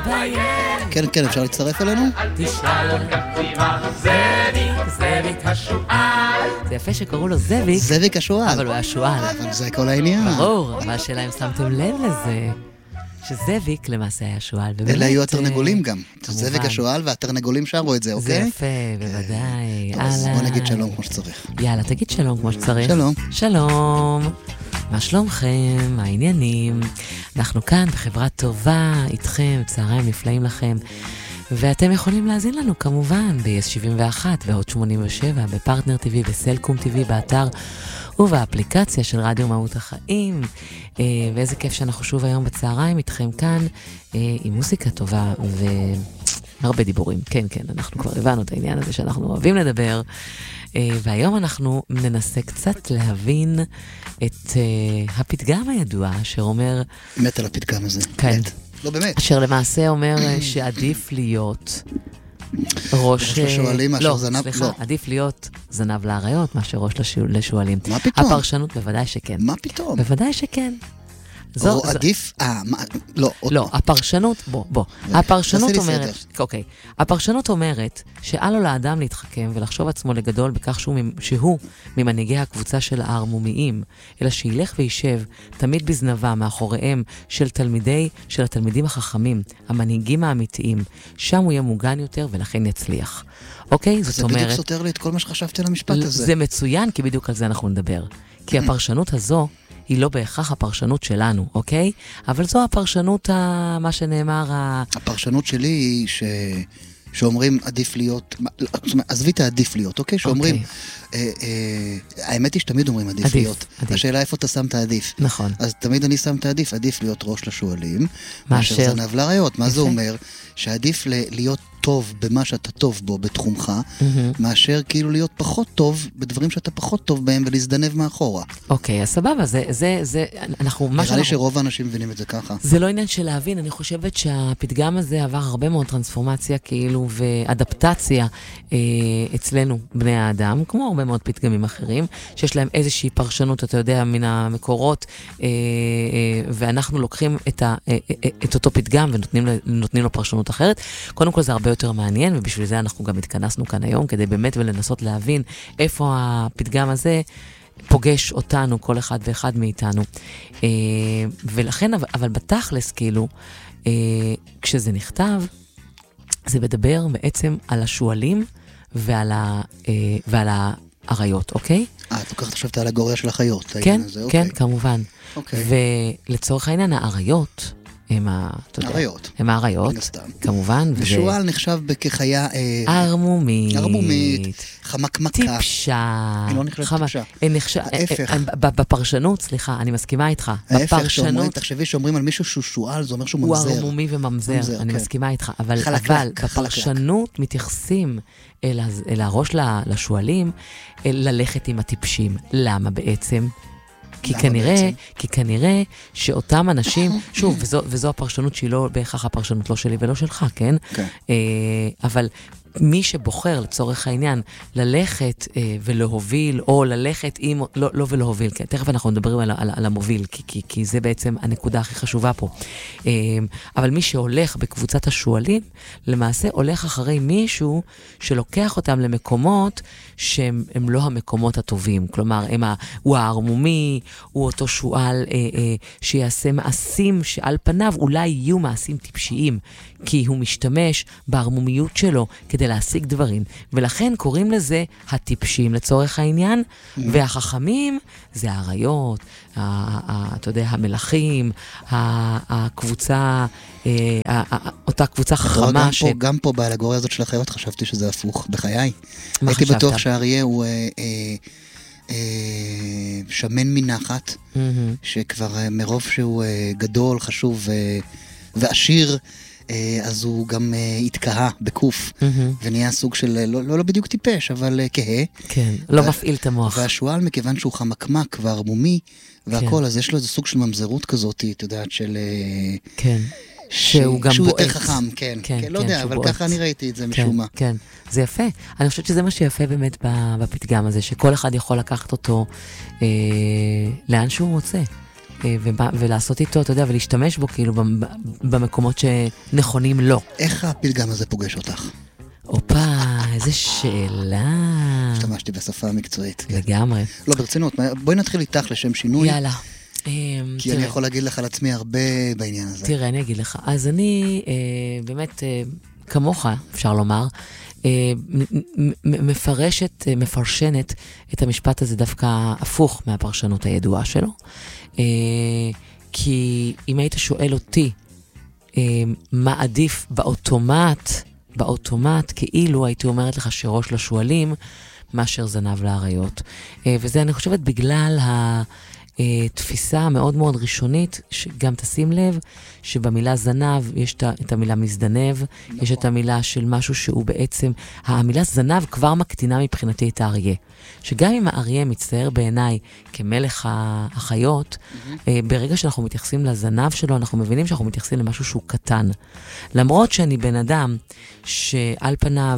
כן, כן, אפשר להצטרף אלינו? תשאל זאביק השועל. זה יפה שקראו לו זאביק. זאביק השועל. אבל הוא השועל. אבל זה כל העניין. ברור, אבל השאלה אם שמתם לב לזה. שזאביק למעשה היה שועל. אלה היו התרנגולים גם. זאביק השועל והתרנגולים שרו את זה, אוקיי? זה יפה, בוודאי. טוב, אז בוא נגיד שלום כמו שצריך. יאללה, תגיד שלום כמו שצריך. שלום. שלום. מה שלומכם? מה העניינים? אנחנו כאן בחברה טובה, איתכם, צהריים נפלאים לכם. ואתם יכולים להזין לנו כמובן ב-71 ועוד 87, בפרטנר TV, בסלקום TV, באתר ובאפליקציה של רדיו מהות החיים. ואיזה כיף שאנחנו שוב היום בצהריים איתכם כאן, עם מוזיקה טובה והרבה דיבורים. כן, כן, אנחנו כבר הבנו את העניין הזה שאנחנו אוהבים לדבר. והיום אנחנו ננסה קצת להבין את הפתגם הידוע אשר אומר... מת על הפתגם הזה. כן. לא באמת. אשר למעשה אומר שעדיף להיות ראש לשועלים מאשר זנב. סליחה, עדיף להיות זנב לאריות מאשר ראש לשועלים. מה פתאום? הפרשנות בוודאי שכן. מה פתאום? בוודאי שכן. או עדיף? לא, הפרשנות, בוא. הפרשנות אומרת, אוקיי, הפרשנות אומרת שאל לו לאדם להתחכם ולחשוב עצמו לגדול בכך שהוא ממנהיגי הקבוצה של הערמומיים, אלא שילך וישב תמיד בזנבה מאחוריהם של התלמידים החכמים, המנהיגים האמיתיים, שם הוא יהיה מוגן יותר ולכן יצליח. אוקיי? זאת אומרת... זה בדיוק סותר לי את כל מה שחשבתי על המשפט הזה. זה מצוין, כי בדיוק על זה אנחנו נדבר. כי הפרשנות הזו היא לא בהכרח הפרשנות שלנו, אוקיי? אבל זו הפרשנות, מה שנאמר... הפרשנות שלי היא שאומרים עדיף להיות, זאת אומרת, עזבי את העדיף להיות, אוקיי? שאומרים, האמת היא שתמיד אומרים עדיף להיות. השאלה איפה אתה שם את העדיף. נכון. אז תמיד אני שם את העדיף, עדיף להיות ראש לשועלים, מאשר זנב לאריות. מה זה אומר? שעדיף להיות טוב במה שאתה טוב בו, בתחומך, מאשר כאילו להיות פחות טוב בדברים שאתה פחות טוב בהם ולהזדנב מאחורה. אוקיי, אז סבבה, זה, אנחנו... נראה לי שרוב האנשים מבינים את זה ככה. זה לא עניין של להבין, אני חושבת שהפתגם הזה עבר הרבה מאוד טרנספורמציה כאילו ואדפטציה אצלנו, בני האדם, כמו הרבה מאוד פתגמים אחרים, שיש להם איזושהי פרשנות, אתה יודע, מן המקורות, ואנחנו לוקחים את אותו פתגם ונותנים לו פרשנות אחרת. קודם כל זה הרבה יותר מעניין, ובשביל זה אנחנו גם התכנסנו כאן היום, כדי באמת ולנסות להבין איפה הפתגם הזה פוגש אותנו, כל אחד ואחד מאיתנו. ולכן, אבל בתכלס, כאילו, כשזה נכתב, זה מדבר בעצם על השועלים ועל האריות, אוקיי? את לוקחת עכשיו את האלגוריה של החיות. כן, כן, כמובן. ולצורך העניין, האריות, הם האריות, כמובן. ושועל נחשב כחיה... ערמומית, חמקמקה. טיפשה. היא לא נחשבת טיפשה. ההפך. בפרשנות, סליחה, אני מסכימה איתך. ההפך שאומרים, תחשבי שאומרים על מישהו שהוא שועל, זה אומר שהוא ממזר. הוא ערמומי וממזר, אני מסכימה איתך. אבל בפרשנות מתייחסים אל הראש לשועלים, ללכת עם הטיפשים. למה בעצם? כי כנראה שאותם אנשים, שוב, וזו הפרשנות שהיא לא בהכרח הפרשנות לא שלי ולא שלך, כן? אבל מי שבוחר לצורך העניין ללכת ולהוביל, או ללכת עם, לא ולהוביל, כן, תכף אנחנו מדברים על המוביל, כי זה בעצם הנקודה הכי חשובה פה. אבל מי שהולך בקבוצת השועלים, למעשה הולך אחרי מישהו שלוקח אותם למקומות שהם לא המקומות הטובים. כלומר, הוא הערמומי, הוא אותו שועל שיעשה מעשים שעל פניו אולי יהיו מעשים טיפשיים, כי הוא משתמש בערמומיות שלו כדי להשיג דברים, ולכן קוראים לזה הטיפשים לצורך העניין, והחכמים זה האריות, אתה יודע, המלכים, הקבוצה, אותה קבוצה חכמה. גם פה באלגוריה הזאת של החיות חשבתי שזה הפוך בחיי. הייתי בטוח שהאריה הוא שמן מנחת, שכבר מרוב שהוא גדול, חשוב ועשיר, אז הוא גם התקהה בקוף, ונהיה סוג של, לא בדיוק טיפש, אבל כהה. כן, לא מפעיל את המוח. והשועל, מכיוון שהוא חמקמק וערמומי, והכל, אז יש לו איזה סוג של ממזרות כזאת, את יודעת, של... כן. שהוא גם בועט. שהוא יותר חכם, כן. לא יודע, אבל ככה אני ראיתי את זה משום מה. כן, זה יפה. אני חושבת שזה מה שיפה באמת בפתגם הזה, שכל אחד יכול לקחת אותו לאן שהוא רוצה. ולעשות איתו, אתה יודע, ולהשתמש בו כאילו במקומות שנכונים לו. איך הפלגם הזה פוגש אותך? אופה, איזה שאלה. השתמשתי בשפה המקצועית. לגמרי. לא, ברצינות, בואי נתחיל איתך לשם שינוי. יאללה. כי אני יכול להגיד לך על עצמי הרבה בעניין הזה. תראה, אני אגיד לך. אז אני באמת, כמוך, אפשר לומר, מפרשנת את המשפט הזה דווקא הפוך מהפרשנות הידועה שלו. כי אם היית שואל אותי מה עדיף באוטומט, כאילו הייתי אומרת לך שראש לשואלים מאשר זנב לאריות. וזה אני חושבת בגלל התפיסה המאוד מאוד ראשונית, שגם תשים לב שבמילה זנב יש את המילה מזדנב, נכון. יש את המילה של משהו שהוא בעצם, המילה זנב כבר מקטינה מבחינתי את האריה. שגם אם האריה מצטייר בעיניי כמלך החיות, ברגע שאנחנו מתייחסים לזנב שלו, אנחנו מבינים שאנחנו מתייחסים למשהו שהוא קטן. למרות שאני בן אדם שעל פניו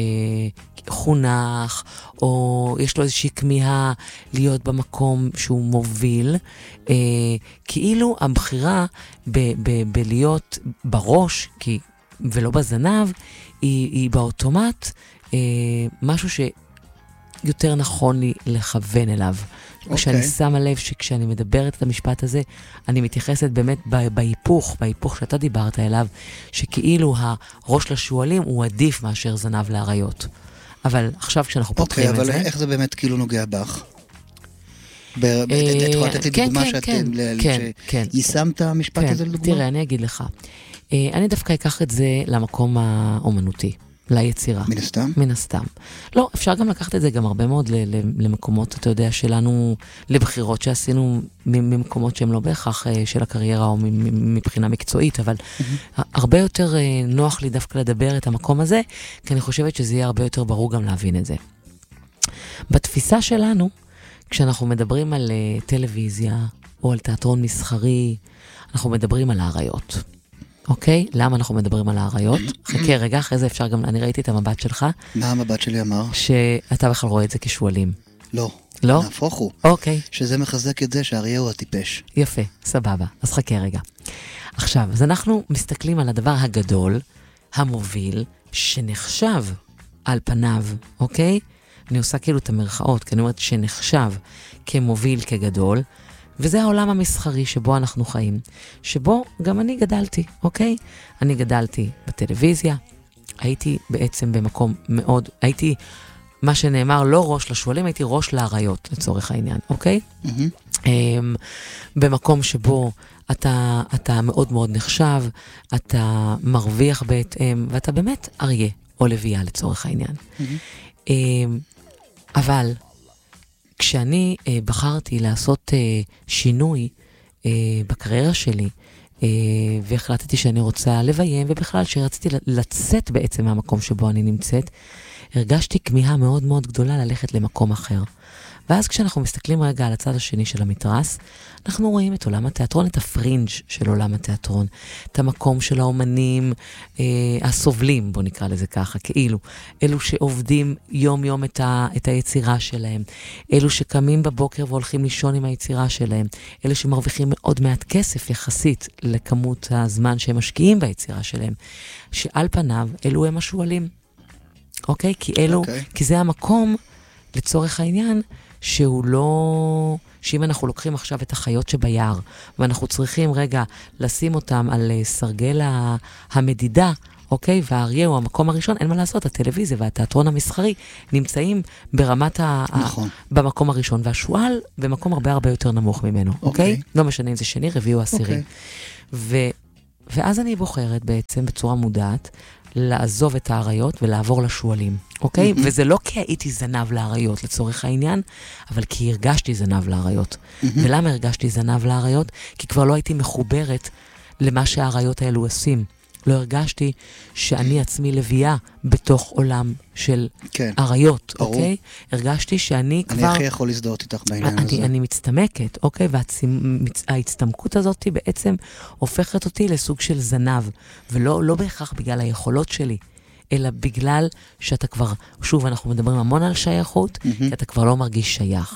חונך, או יש לו איזושהי כמיהה להיות במקום שהוא מוביל, כאילו הבחירה בלהיות בראש, ולא בזנב, היא באוטומט משהו שיותר נכון לי לכוון אליו. כשאני שמה לב שכשאני מדברת את המשפט הזה, אני מתייחסת באמת בהיפוך שאתה דיברת אליו, שכאילו הראש לשואלים הוא עדיף מאשר זנב לאריות. אבל עכשיו כשאנחנו פותחים את זה... אוקיי, אבל איך זה באמת כאילו נוגע בך? את יכולה לתת לי דוגמה שיישמת המשפט הזה לדוגמה? תראה, אני אגיד לך. אני דווקא אקח את זה למקום האומנותי. ליצירה. מן הסתם? מן הסתם. לא, אפשר גם לקחת את זה גם הרבה מאוד למקומות, אתה יודע, שלנו, לבחירות שעשינו ממקומות שהם לא בהכרח של הקריירה או מבחינה מקצועית, אבל הרבה יותר נוח לי דווקא לדבר את המקום הזה, כי אני חושבת שזה יהיה הרבה יותר ברור גם להבין את זה. בתפיסה שלנו, כשאנחנו מדברים על טלוויזיה או על תיאטרון מסחרי, אנחנו מדברים על האריות. אוקיי? למה אנחנו מדברים על האריות? חכה רגע, אחרי זה אפשר גם, אני ראיתי את המבט שלך. מה המבט שלי אמר? שאתה בכלל רואה את זה כשואלים. לא. לא? נהפוך הוא. אוקיי. שזה מחזק את זה שהאריה הוא הטיפש. יפה, סבבה. אז חכה רגע. עכשיו, אז אנחנו מסתכלים על הדבר הגדול, המוביל, שנחשב על פניו, אוקיי? אני עושה כאילו את המרכאות, כי אני אומרת שנחשב כמוביל, כגדול, וזה העולם המסחרי שבו אנחנו חיים, שבו גם אני גדלתי, אוקיי? אני גדלתי בטלוויזיה, הייתי בעצם במקום מאוד, הייתי, מה שנאמר, לא ראש לשואלים, הייתי ראש לאריות, לצורך העניין, אוקיי? במקום שבו אתה מאוד מאוד נחשב, אתה מרוויח בהתאם, ואתה באמת אריה או לביאה לצורך העניין. אבל כשאני בחרתי לעשות שינוי בקריירה שלי, והחלטתי שאני רוצה לביים, ובכלל שרציתי לצאת בעצם מהמקום שבו אני נמצאת, הרגשתי כמיהה מאוד מאוד גדולה ללכת למקום אחר. ואז כשאנחנו מסתכלים רגע על הצד השני של המתרס, אנחנו רואים את עולם התיאטרון, את הפרינג' של עולם התיאטרון, את המקום של האומנים הסובלים, בוא נקרא לזה ככה, כאילו, אלו שעובדים יום יום את היצירה שלהם, אלו שקמים בבוקר והולכים לישון עם היצירה שלהם, אלו שמרוויחים מאוד מעט כסף יחסית לכמות הזמן שהם משקיעים ביצירה שלהם, שעל פניו אלו הם השואלים. אוקיי? כי זה המקום, לצורך העניין, שהוא לא... שאם אנחנו לוקחים עכשיו את החיות שביער, ואנחנו צריכים רגע לשים אותם על סרגל המדידה, אוקיי? והאריה הוא המקום הראשון, אין מה לעשות, הטלוויזיה והתיאטרון המסחרי נמצאים ברמת נכון. במקום הראשון, והשואל במקום הרבה הרבה יותר נמוך ממנו, אוקיי? לא משנה אם זה שני, רביעי או עשירי. ואז אני בוחרת בעצם בצורה מודעת, לעזוב את האריות ולעבור לשואלים, אוקיי? וזה לא כי הייתי זנב לאריות לצורך העניין, אבל כי הרגשתי זנב לאריות. ולמה הרגשתי זנב לאריות? כי כבר לא הייתי מחוברת למה שהאריות האלו עושים. לא הרגשתי שאני עצמי לביאה בתוך עולם של אריות, אוקיי? הרגשתי שאני כבר... אני הכי יכול להזדהות איתך בעניין הזה. אני מצטמקת, אוקיי? וההצטמקות הזאת בעצם הופכת אותי לסוג של זנב, ולא בהכרח בגלל היכולות שלי, אלא בגלל שאתה כבר, שוב, אנחנו מדברים המון על שייכות, כי אתה כבר לא מרגיש שייך.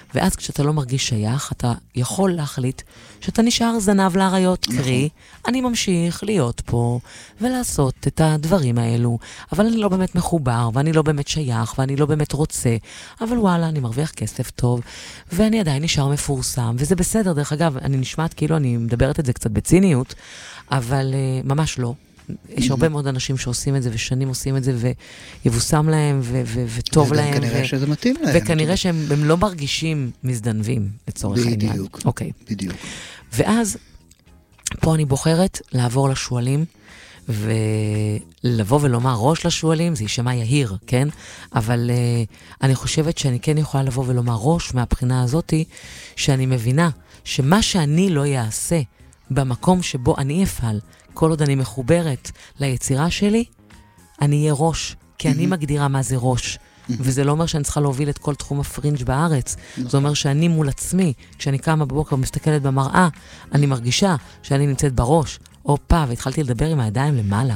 ואז כשאתה לא מרגיש שייך, אתה יכול להחליט שאתה נשאר זנב לאריות, קרי, אני ממשיך להיות פה ולעשות את הדברים האלו, אבל אני לא באמת מחובר, ואני לא באמת שייך, ואני לא באמת רוצה, אבל וואלה, אני מרוויח כסף טוב, ואני עדיין נשאר מפורסם, וזה בסדר, דרך אגב, אני נשמעת כאילו אני מדברת את זה קצת בציניות, אבל ממש לא. יש הרבה מאוד אנשים שעושים את זה, ושנים עושים את זה, ויבוסם להם, וטוב להם. וכנראה שזה מתאים להם. וכנראה שהם לא מרגישים מזדנבים, לצורך העניין. בדיוק. אוקיי. בדיוק. ואז, פה אני בוחרת לעבור לשואלים, ולבוא ולומר ראש לשואלים, זה יישמע יהיר, כן? אבל אני חושבת שאני כן יכולה לבוא ולומר ראש, מהבחינה הזאת, שאני מבינה שמה שאני לא יעשה, במקום שבו אני אפעל, כל עוד אני מחוברת ליצירה שלי, אני אהיה ראש, כי אני מגדירה מה זה ראש. וזה לא אומר שאני צריכה להוביל את כל תחום הפרינג' בארץ. זה אומר שאני מול עצמי, כשאני קמה בבוקר ומסתכלת במראה, אני מרגישה שאני נמצאת בראש. אופה, והתחלתי לדבר עם הידיים למעלה.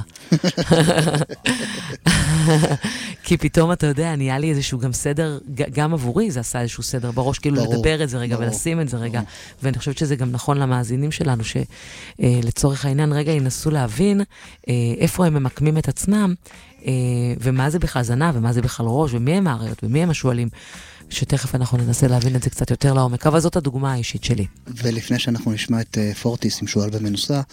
כי פתאום, אתה יודע, נהיה לי איזשהו גם סדר, גם עבורי זה עשה איזשהו סדר בראש, כאילו לדבר את זה רגע ולשים את זה רגע. ואני חושבת שזה גם נכון למאזינים שלנו, שלצורך העניין רגע ינסו להבין איפה הם ממקמים את עצמם, ומה זה בכלל זנב, ומה זה בכלל ראש, ומי הם האריות, ומי הם השואלים. שתכף אנחנו ננסה להבין את זה קצת יותר לעומק, אבל זאת הדוגמה האישית שלי. ולפני שאנחנו נשמע את פורטיס עם שואל במנוסה,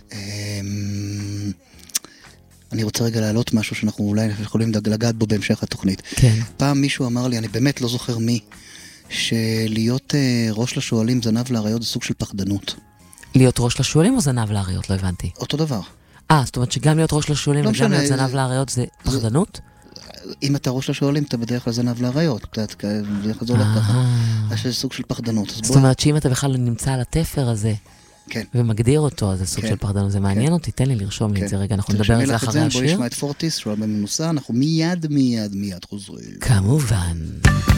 אני רוצה רגע להעלות משהו שאנחנו אולי יכולים לגעת בו בהמשך התוכנית. כן. פעם מישהו אמר לי, אני באמת לא זוכר מי, שלהיות ראש לשואלים זנב לאריות זה סוג של פחדנות. להיות ראש לשואלים או זנב לאריות? לא הבנתי. אותו דבר. זאת אומרת שגם להיות ראש לשואלים וגם להיות זנב לאריות זה פחדנות? אם אתה ראש לשואלים, אתה בדרך כלל זנב לאריות. בדרך כלל זה הולך ככה. זה סוג של פחדנות. זאת אומרת שאם אתה בכלל נמצא על התפר הזה, ומגדיר אותו, אז זה סוג של פחדנות. זה מעניין אותי, תן לי לרשום לי את זה רגע, אנחנו נדבר על זה אחרי השיר. בואי נשמע את פורטיס, שואל במנוסה, אנחנו מיד חוזרים. כמובן.